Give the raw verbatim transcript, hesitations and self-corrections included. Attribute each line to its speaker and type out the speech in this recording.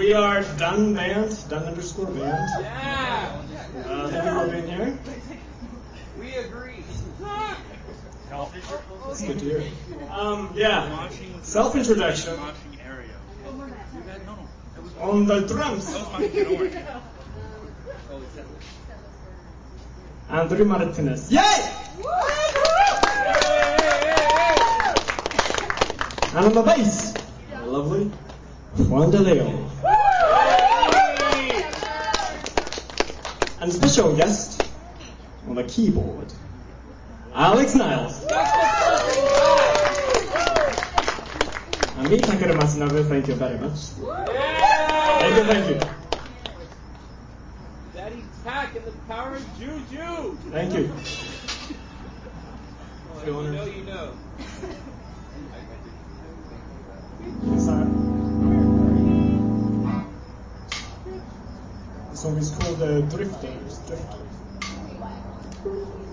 Speaker 1: We are Dun Band, Dun underscore band.
Speaker 2: Yeah.
Speaker 1: Uh, thank you for being here.
Speaker 2: We agree.
Speaker 1: It's good to hear. Um, yeah. Self-introduction. On the drums. Andrew Martinez. Yay! And on the bass, lovely Juan De Leon. And special guest on the keyboard, Alex Niles. And me, Takeru Matsunabe, thank you very much. Thank you, thank you.
Speaker 2: Daddy Tack and the power of Juju.
Speaker 1: Thank you.
Speaker 2: Well, you know, you know.
Speaker 1: Yes, sir. The song is called uh, Drifters. Drifters.